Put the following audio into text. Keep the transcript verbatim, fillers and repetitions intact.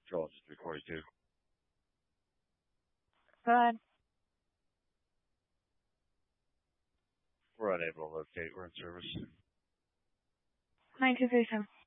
Georgia three forty-two. Go ahead. We're unable to locate. We're in service. nine two three seven.